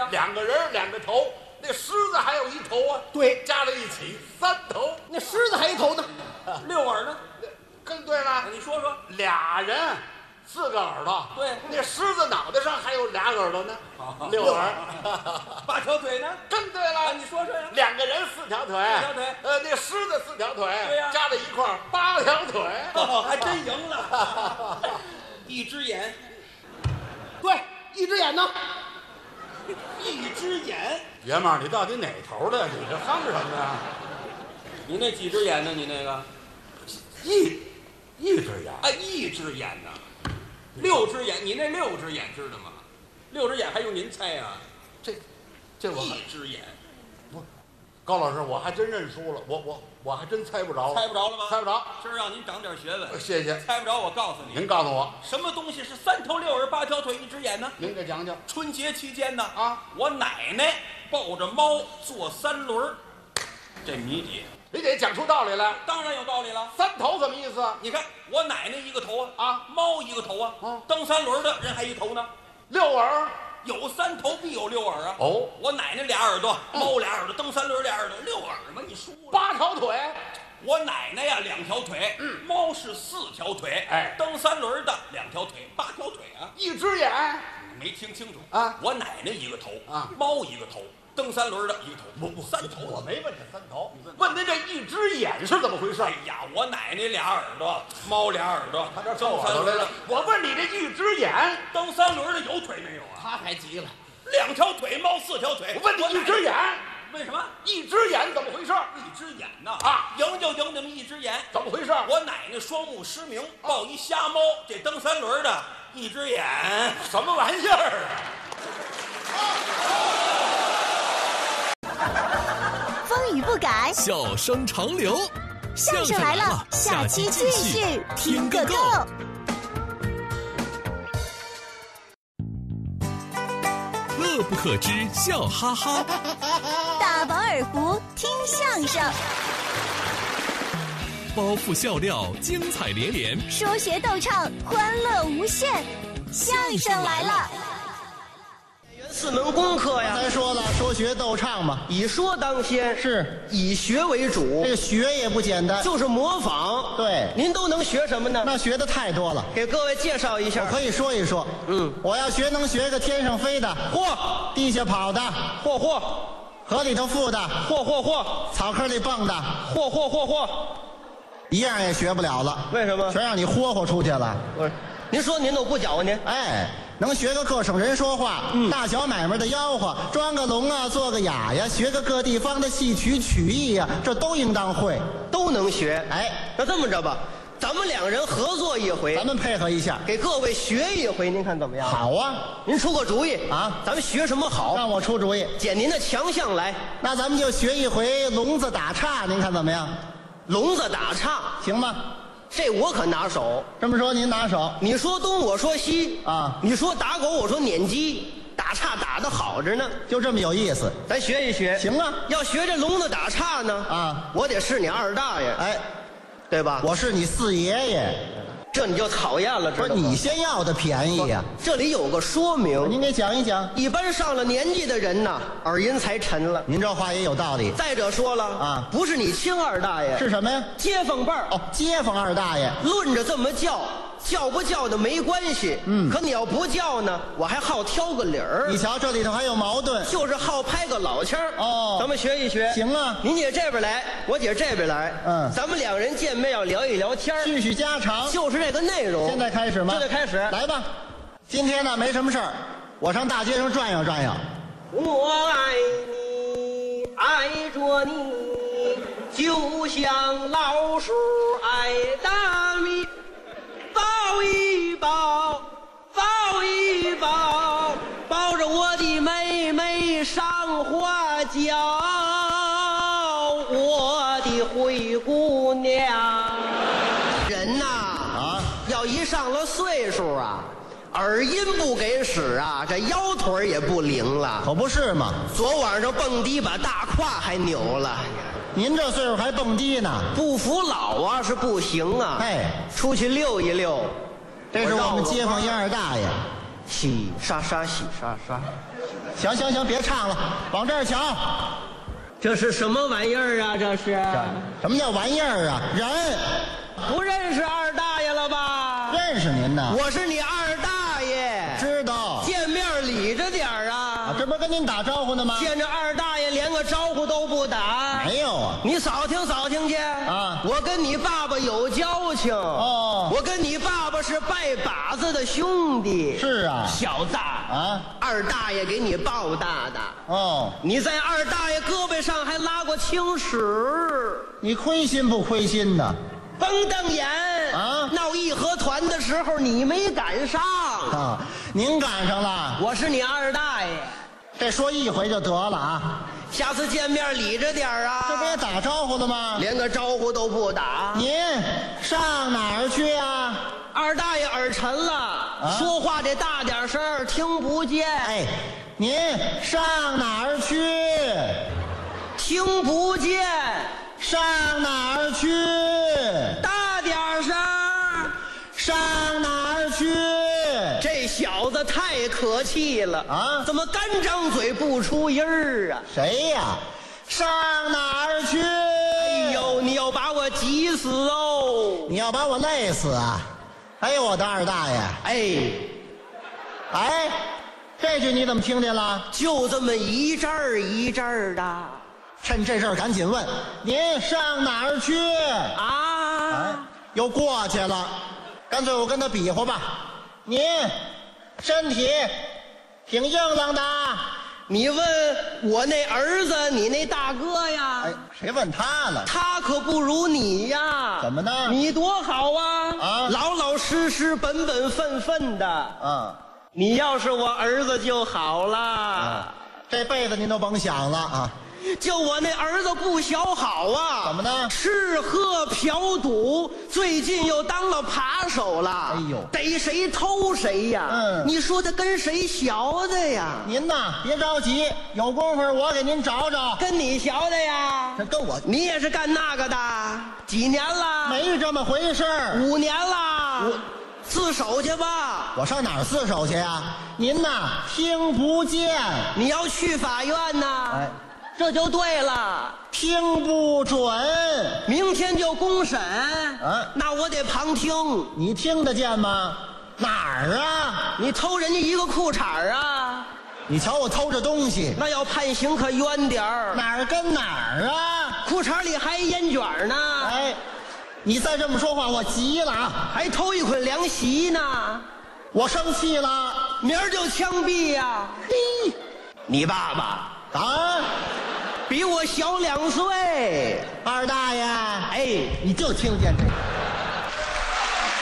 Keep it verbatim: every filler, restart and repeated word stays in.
两个人两个头，那狮子还有一头啊。 对， 加在一起三头。 那狮子还一头呢， 六耳呢？ 更对了， 你说说， 俩人四个耳朵。 对， 那狮子脑袋上还有俩耳朵呢，六耳。 八条腿呢？ 更对了， 你说说呀。 两个人四条腿， 四条腿。 呃，那狮子四条腿， 对呀， 加在一块儿八条腿。 哦，还真赢了。一只眼。 对，一只眼呢？ 一只眼。 爷们儿，你到底哪头的？你这哼什么呀？ 你那几只眼呢？你那个一一只眼啊，一只眼呢？六只眼，你那六只眼知道吗？六只眼还用您猜啊？ 这这我一只眼。 不，高老师，我还真认输了，我我我还真猜不着。 猜不着了吗？ 猜不着。 今儿让您长点学问。 谢谢。 猜不着，我告诉你。 您告诉我， 什么东西是三头六耳八条腿一只眼呢？ 您给讲讲。 春节期间呢， 啊， 我奶奶抱着猫坐三轮，这谜底。 你得讲出道理来。 当然有道理了。 三头什么意思？ 你看我奶奶一个头啊， 啊， 猫一个头啊， 嗯， 蹬三轮的人还一头呢。 六耳， 有三头必有六耳啊。 哦， 我奶奶俩耳朵，猫俩耳朵，蹬三轮俩耳朵，六耳嘛，你输了。 八条腿。 我奶奶呀两条腿， 嗯， 猫是四条腿， 哎， 蹬三轮的两条腿，八条腿啊。 一只眼。 没听清楚啊？ 我奶奶一个头啊， 猫一个头。蹬三轮的一个头， 不不， 三头。 我没问这三头，问您这一只眼是怎么回事？ 哎呀，我奶奶俩耳朵，猫俩耳朵， 他这凑耳朵来了。我问你这一只眼， 蹬三轮的有腿没有啊？ 他还急了， 两条腿，猫四条腿。 我问你一只眼， 为什么？ 一只眼怎么回事？ 一只眼呐啊， 赢就赢你们一只眼， 怎么回事？ 我奶奶双目失明，抱一瞎猫，这蹬三轮的一只眼， 什么玩意儿啊？ 风雨不改， 笑声长流。 相声来了，下期继续听个够。 乐不可支，笑哈哈。 大饱耳福，听相声。 包袱笑料，精彩连连。 说学逗唱，欢乐无限。相声来了。 四门功课呀， 才说了，说学逗唱嘛， 以说当先， 是以学为主。 这个学也不简单， 就是模仿。 对， 您都能学什么呢？ 那学的太多了， 给各位介绍一下。 我可以说一说。 嗯， 我要学能学个天上飞的， 嚯， 地下跑的， 嚯嚯， 河里头浮的， 嚯嚯嚯， 草坑里蹦的， 嚯嚯嚯嚯， 一样也学不了了。 为什么？ 全让你霍霍出去了。 不是，您说您都不搅和您？ 哎。能学个各省人说话，嗯，大小买卖的吆喝，装个聋啊，做个哑呀，学个各地方的戏曲曲艺呀，这都应当会， 都能学。 哎， 那这么着吧，咱们两人合作一回， 咱们配合一下， 给各位学一回，您看怎么样？ 好啊， 您出个主意啊， 咱们学什么好？ 让我出主意， 捡您的强项来。 那咱们就学一回聋子打岔，您看怎么样？ 聋子打岔行吗？ 这我可拿手。 这么说您拿手， 你说东我说西啊， 你说打狗我说撵鸡，打岔打得好着呢， 就这么有意思。 咱学一学。 行啊， 要学这聋子打岔呢啊， 我得是你二大爷， 哎， 对吧？ 我是你四爷爷， 这你就讨厌了，知道吗？ 不是你先要的便宜呀、 这里有个说明， 您给讲一讲。 一般上了年纪的人呐，耳音才沉了。 您这话也有道理。 再者说了啊， 不是你亲二大爷， 是什么呀？ 街坊辈儿。 哦，街坊二大爷。 论着这么叫，叫不叫的没关系。 嗯， 可你要不叫呢，我还好挑个理儿。 你瞧，这里头还有矛盾， 就是好拍个老腔儿。 哦， 咱们学一学。 行啊， 您姐这边来，我姐这边来。 嗯， 咱们两人见面要聊一聊天儿， 叙叙家常， 就是这个内容。 现在开始吗？ 现在开始， 来吧。今天呢没什么事儿，我上大街上转悠转悠。 我爱你，爱着你，就像老鼠爱大米。抱一抱，抱一抱，抱着我的妹妹上花轿，我的灰姑娘。人呐，啊，要一上了岁数啊，耳音不给使啊，这腰腿也不灵了。 可不是嘛， 昨晚上蹦迪把大胯还扭了。 您这岁数还蹦迪呢？ 不服老啊是不行啊。 哎， 出去溜一溜。 这是我们街坊一二大爷。 洗刷刷洗刷刷， 行行行，别唱了，往这儿瞧。 这是什么玩意儿啊？这是什么叫玩意儿啊？人不认识二大爷了吧？ 认识您呢， 我是你二大爷， 知道。 见面理着点儿啊！ 啊，这不是跟您打招呼呢吗？ 见着二大爷连个招呼都不打。 没有啊。 你扫听扫听去啊！ 我跟你爸爸有交情哦， 我跟你爸爸是拜把子的兄弟。 是啊， 小子啊， 二大爷给你抱大的哦， 你在二大爷胳膊上还拉过青史， 你亏心不亏心呢？ 甭瞪眼啊！ 闹义和团的时候你没赶上啊，您赶上了。 我是你二大爷， 这说一回就得了啊， 下次见面理着点儿啊！ 这不也打招呼了吗？ 连个招呼都不打。 您上哪儿去呀？ 二大爷耳沉了， 啊、 说话得大点声，听不见。 哎，您上哪儿去？ 听不见。 上哪儿去？ 大点声。 上哪儿去？ 这小子太可气了啊！ 怎么干张嘴不出音儿啊？ 谁呀？上哪儿去？ 哎呦，你要把我急死哦！ 你要把我累死啊！哎呦，我的二大爷！ 哎， 哎，这句你怎么听见了？ 就这么一阵儿一阵儿的。 趁这事儿赶紧问，您上哪儿去？ 啊！ 哎，又过去了。干脆我跟他比划吧。您身体挺硬朗的。 你问我那儿子，你那大哥呀？ 哎，谁问他了？ 他可不如你呀。 怎么呢？ 你多好啊！ 啊， 老老实实、本本分分的。 啊， 你要是我儿子就好了。 啊，这辈子您都甭想了啊！ 就我那儿子不小好啊！ 怎么呢？ 吃喝嫖赌，最近又当了扒手了。 哎呦， 逮谁偷谁呀！ 嗯， 你说他跟谁学的呀？ 您呐，别着急，有功夫我给您找找。 跟你学的呀？ 这跟我， 你也是干那个的？几年了？ 没这么回事儿。 五年了。我自首去吧。 我上哪儿自首去呀？您呐，听不见。 你要去法院呐？ 哎。 这就对了， 听不准， 明天就公审， 啊， 那我得旁听。 你听得见吗？哪儿啊？ 你偷人家一个裤衩啊？ 你瞧我偷着东西， 那要判刑可冤点儿。 哪儿跟哪儿啊？ 裤衩里还烟卷呢。 哎，你再这么说话，我急了啊！ 还偷一捆凉席呢， 我生气了， 明儿就枪毙呀！嘿，你爸爸啊？ 比我小两岁， 二大爷， 哎， 你就听见这个。